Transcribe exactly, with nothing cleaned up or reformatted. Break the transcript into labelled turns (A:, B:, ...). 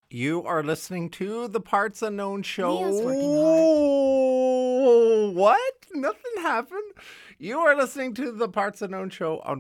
A: You are listening to the Parts Unknown Show.
B: Mia's working hard.
A: What? Nothing happened. You are listening to the Parts Unknown Show on